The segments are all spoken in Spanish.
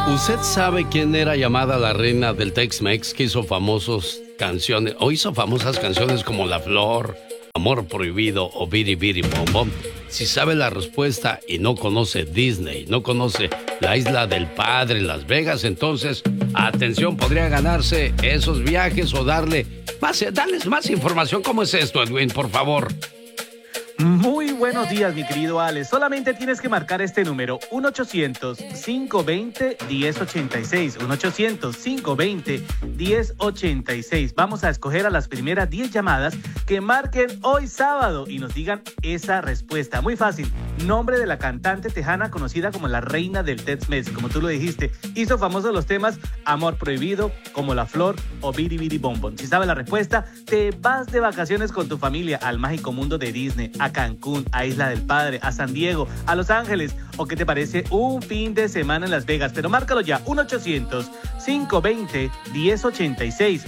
¿Usted sabe quién era llamada la reina del Tex-Mex que hizo famosas canciones como La Flor, Amor Prohibido o Biri Biri Bom Bom? Si sabe la respuesta y no conoce Disney, no conoce la Isla del Padre, Las Vegas, entonces, atención, podría ganarse esos viajes o darles más información. ¿Cómo es esto, Edwin, por favor? Muy buenos días, mi querido Alex. Solamente tienes que marcar este número, 1-800-520-1086. 1-800-520-1086. Vamos a escoger a las primeras 10 llamadas que marquen hoy sábado y nos digan esa respuesta. Muy fácil. Nombre de la cantante tejana conocida como la reina del Tex-Mex. Como tú lo dijiste, hizo famosos los temas Amor Prohibido, Como La Flor o Biri Biri Bom Bom. Si sabes la respuesta, te vas de vacaciones con tu familia al mágico mundo de Disney, a Cancún, a Isla del Padre, a San Diego, a Los Ángeles, o qué te parece un fin de semana en Las Vegas. Pero márcalo ya, 1-800-520-1086,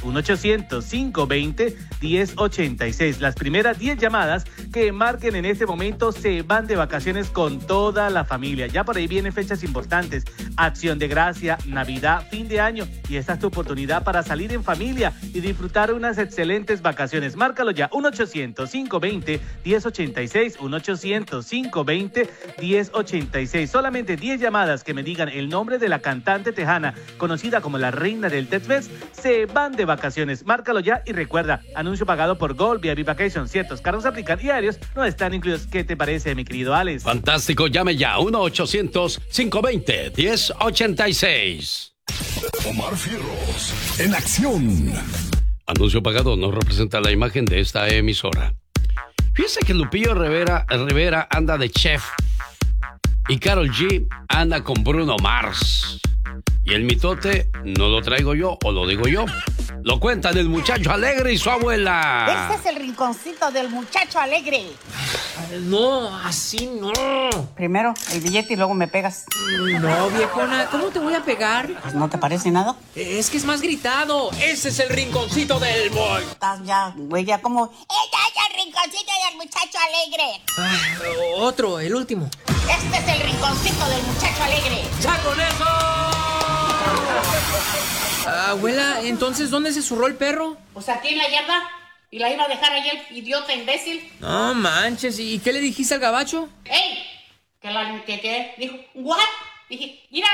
1-800-520-1086. Las primeras 10 llamadas que marquen en este momento se van de vacaciones con toda la familia. Ya por ahí vienen fechas importantes, Acción de Gracia, Navidad, fin de año, y esta es tu oportunidad para salir en familia y disfrutar unas excelentes vacaciones. Márcalo ya, 1-800-520-1086, 1-800-520-1086. Solamente 10 llamadas que me digan el nombre de la cantante tejana conocida como la reina del Tex-Mex se van de vacaciones. Márcalo ya y recuerda, anuncio pagado por Gold VIP Vacation. Ciertos cargos aplican y aéreos no están incluidos. ¿Qué te parece, mi querido Alex? Fantástico, llame ya, 1-800-520-1086. Omar Fierros, en acción. Anuncio pagado no representa la imagen de esta emisora. Fíjese que Lupillo Rivera anda de chef y Karol G anda con Bruno Mars. Y el mitote no lo traigo yo o lo digo yo. Lo cuentan el muchacho alegre y su abuela. Este es el rinconcito del muchacho alegre. No, así no. Primero el billete y luego me pegas. No, viejona, ¿cómo te voy a pegar? Pues no te parece nada. Es que es más gritado. Ese es el rinconcito del boy. Estás ya, güey, ya como... ¡Este es el rinconcito del muchacho alegre! Otro, el último. Este es el rinconcito del muchacho alegre. ¡Ya con eso! Abuela, entonces, ¿dónde se zurró el perro? Pues aquí en la yarda. Y la iba a dejar ahí el idiota imbécil. No manches, ¿y qué le dijiste al gabacho? ¡Ey! Que dijo, ¿what? Dije, mira,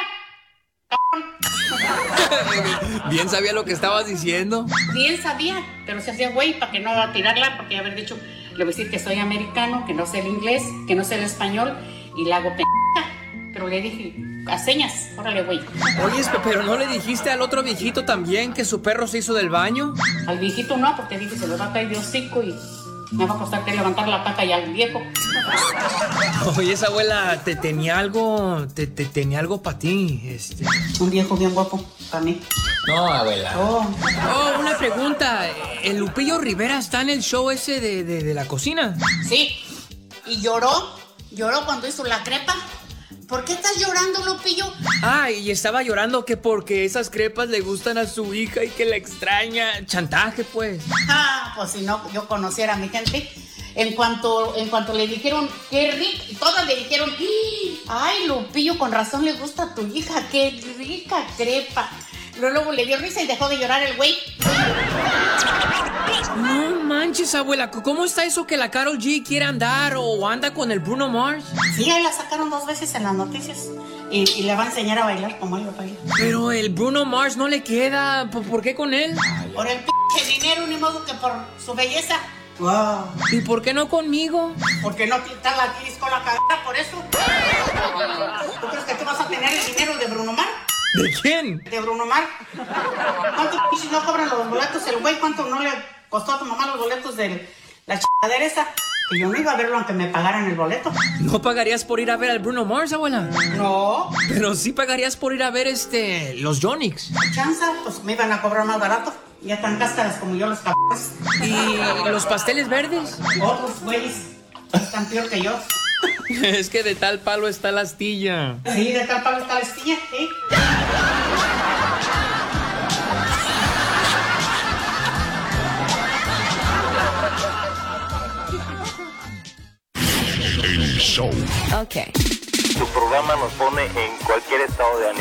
Bien sabía lo que estabas diciendo. Bien sabía, pero se hacía güey para que no tirarla, porque haber dicho, le voy a decir que soy americano, que no sé el inglés, que no sé el español, y la hago pendeja. Pero le dije, a señas, órale, güey. Oye, pero ¿no le dijiste al otro viejito también que su perro se hizo del baño? Al viejito no, porque dije, se le va a caer de hocico y me va a costar que levantar la pata ya al viejo. Oye, esa abuela, tenía algo para ti, Un viejo bien guapo, para mí. No, abuela. Oh, una pregunta. ¿El Lupillo Rivera está en el show ese de la cocina? Sí, y lloró cuando hizo la crepa. ¿Por qué estás llorando, Lupillo? Y estaba llorando que porque esas crepas le gustan a su hija y que la extraña. Chantaje, pues. Pues si no, yo conociera a mi gente. En cuanto le dijeron, qué rico, y todas le dijeron, ay, Lupillo, con razón le gusta a tu hija, qué rica crepa. Luego le dio risa y dejó de llorar el güey. No manches, abuela, ¿cómo está eso que la Karol G quiere andar o anda con el Bruno Mars? Sí, ahí la sacaron 2 veces en las noticias. Y le va a enseñar a bailar como él baila. Pero el Bruno Mars no le queda. ¿Por qué con él? Por el dinero, ni modo que por su belleza. wow. ¿Y por qué no conmigo? Porque no quitas la con la cagada, por eso. ¿Tú crees que tú vas a tener el dinero de Bruno Mars? ¿De quién? De Bruno Mars. ¿Cuánto si no cobran los boletos el güey? ¿Cuánto no le costó a tu mamá los boletos de la chingadera esa? Que yo no iba a verlo aunque me pagaran el boleto. ¿No pagarías por ir a ver al Bruno Mars, abuela? No. Pero sí pagarías por ir a ver los Yonix. Chanza, pues me iban a cobrar más barato. Ya tan cáscaras como yo los cabrones. ¿Y los pasteles verdes? Otros güeyes están peor que yo. Es que de tal palo está la astilla. Sí, de tal palo está la astilla, ¿sí? El show. Ok. Tu programa nos pone en cualquier estado de ánimo.